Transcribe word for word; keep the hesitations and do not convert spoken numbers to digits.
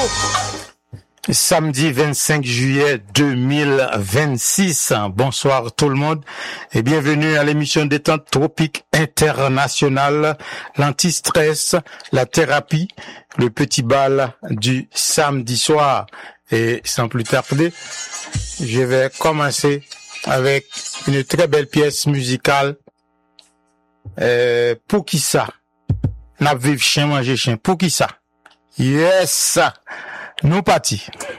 Samedi vingt-cinq juillet deux mille vingt-six. Bonsoir tout le monde et bienvenue à l'émission Détente Tropique Internationale, l'anti-stress, la thérapie, le petit bal du samedi soir. Et sans plus tarder, je vais commencer avec une très belle pièce musicale. Euh, pour qui ça? N'a vive chien manger chien. Pour qui ça? Yes! Nous partis.